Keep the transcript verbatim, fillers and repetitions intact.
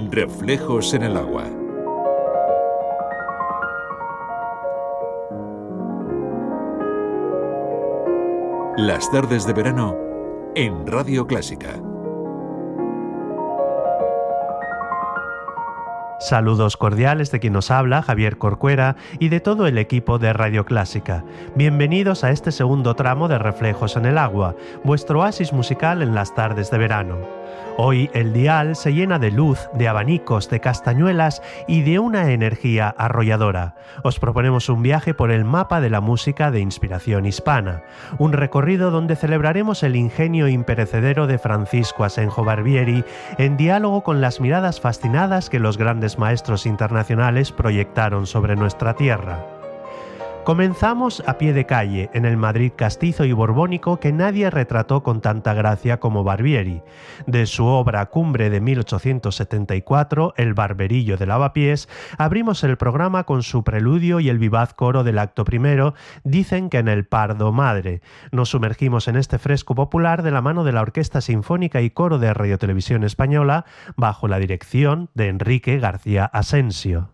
Reflejos en el agua. Las tardes de verano en Radio Clásica. Saludos cordiales de quien nos habla, Javier Corcuera, y de todo el equipo de Radio Clásica. Bienvenidos a este segundo tramo de Reflejos en el agua, vuestro oasis musical en las tardes de verano. Hoy el dial se llena de luz, de abanicos, de castañuelas y de una energía arrolladora. Os proponemos un viaje por el mapa de la música de inspiración hispana, un recorrido donde celebraremos el ingenio imperecedero de Francisco Asenjo Barbieri en diálogo con las miradas fascinadas que los grandes maestros internacionales proyectaron sobre nuestra tierra. Comenzamos a pie de calle, en el Madrid castizo y borbónico que nadie retrató con tanta gracia como Barbieri. De su obra cumbre de mil ochocientos setenta y cuatro, El barberillo de Lavapiés, abrimos el programa con su preludio y el vivaz coro del acto primero, Dicen que en el Pardo Madre. Nos sumergimos en este fresco popular de la mano de la Orquesta Sinfónica y Coro de Radio Televisión Española, bajo la dirección de Enrique García Asensio.